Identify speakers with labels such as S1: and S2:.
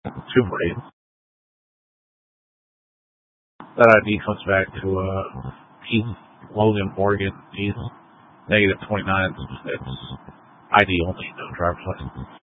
S1: 2 Braves. That ID comes back to Keith Logan Morgan. He's -29. It's ID only, no driver's license.